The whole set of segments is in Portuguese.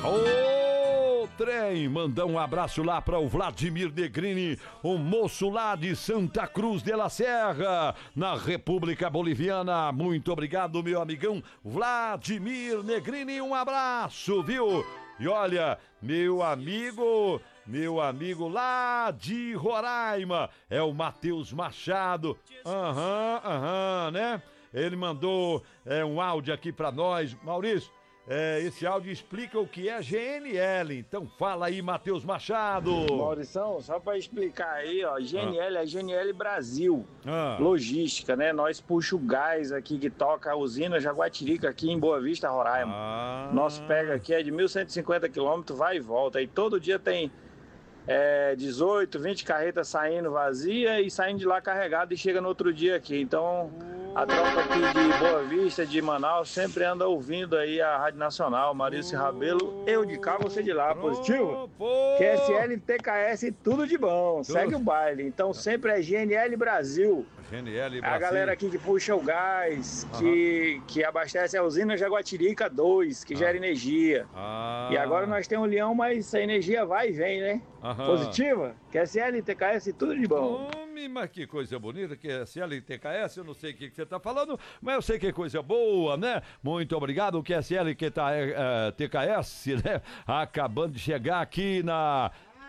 Ô, trem, mandar um abraço lá para o Vladimir Negrini, o moço lá de Santa Cruz de la Serra, na República Boliviana. Muito obrigado, meu amigão Vladimir Negrini, um abraço, viu? E olha, meu amigo lá de Roraima, é o Matheus Machado. Né? Ele mandou um áudio aqui pra nós. Maurício, esse áudio explica o que é GNL. Então fala aí, Matheus Machado. Maurição, só para explicar aí, ó, GNL é GNL Brasil, logística, né? Nós puxa o gás aqui que toca a usina Jaguatirica aqui em Boa Vista, Roraima. Nosso pega aqui é de 1.150 km, vai e volta. E todo dia tem 18, 20 carretas saindo vazia e saindo de lá carregado e chega no outro dia aqui. Então a tropa aqui de Boa Vista, de Manaus, sempre anda ouvindo aí a Rádio Nacional. Maurício Rabelo, eu de cá, você de lá. Positivo? QSL, TKS, tudo de bom. Segue o baile. Então sempre é GNL Brasil. GNL Brasil. A galera aqui que puxa o gás, que abastece a usina Jaguatirica 2, que gera energia. E agora nós temos o Leão, mas a energia vai e vem, né? Positiva? QSL, TKS, tudo de bom. Mas que coisa bonita, QSL e TKS, eu não sei o que você tá falando, mas eu sei que é coisa boa, né? Muito obrigado, QSL e TKS, né? Acabando de chegar aqui na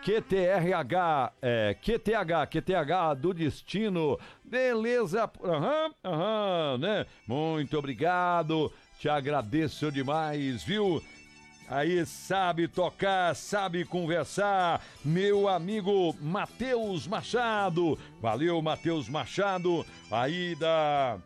QTH do Destino. Beleza? Né? Muito obrigado, te agradeço demais, viu? Aí sabe tocar, sabe conversar, meu amigo Matheus Machado. Valeu, Matheus Machado, aí da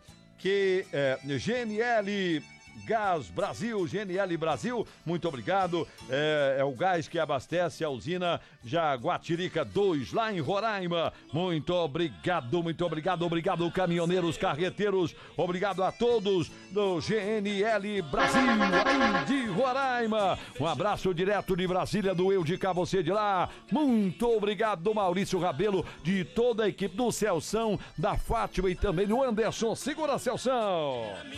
GNL Gás Brasil, GNL Brasil, muito obrigado. É o gás que abastece a usina Jaguatirica 2, lá em Roraima. Muito obrigado, obrigado, caminhoneiros, carreteiros, obrigado a todos do GNL Brasil, aí de Roraima. Um abraço direto de Brasília, do Eu de Cá, você de lá. Muito obrigado, Maurício Rabelo, de toda a equipe do Celção, da Fátima e também do Anderson. Segura, Celção!